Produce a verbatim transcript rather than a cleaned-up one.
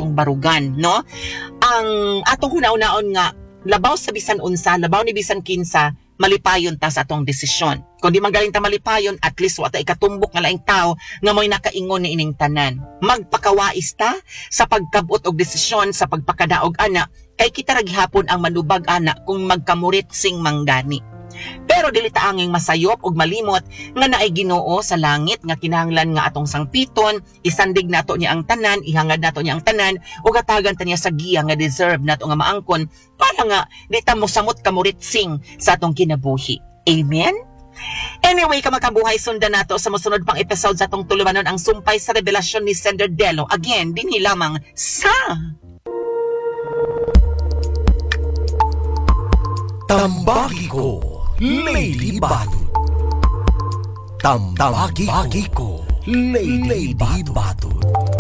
atong barugan, no? Ang atong hunaw-naon nga labaw sa bisan unsa, labaw ni bisan kinsa, malipayon ta sa atong desisyon. Kung di magaling ta malipayon, at least wata ikatumbok nga laing tao nga mo'y nakaingon ni ining tanan. Magpakawais ta sa pagkabot og desisyon sa pagpakadaog ana, kay kita ra gihapon ang manubag ana kung magkamurit sing manggani. Pero dili ta anging masayop og malimot nga naay Ginoo sa langit nga kinahanglan nga atong sangpiton, isandig nato niya ang tanan, ihangad nato niya ang tanan ug hatagan ta niya sa giya nga deserve nato nga maangkon para nga di ta mosamot kamuritsing sa atong kinabuhi. Amen. Anyway, kamakabuhay, sundan nato sa mosunod pang episode sa atong tulumanon ang sumpay sa revelasyon ni Sender Delo. Again, dinhi lamang sa Tambagi ko, Lady Batot. Tambagi ko, Lady Batot.